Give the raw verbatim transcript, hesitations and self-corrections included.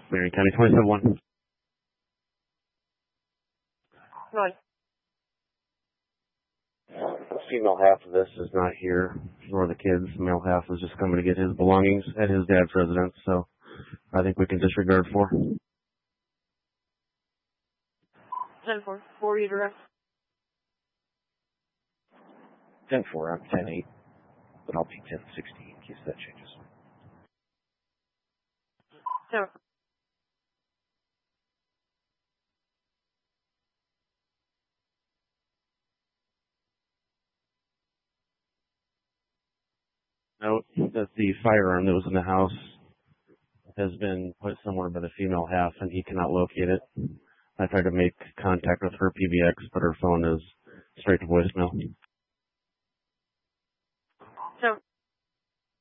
Marion County twenty-seven one. Right. The female half of this is not here, nor the kids. The male half is just coming to get his belongings at his dad's residence, so I think we can disregard four. ten four. four redirect. ten four, I'm ten eight, but I'll be ten sixteen in case that changes. ten. Note that the firearm that was in the house has been put somewhere by the female half, and he cannot locate it. I tried to make contact with her P B X, but her phone is straight to voicemail.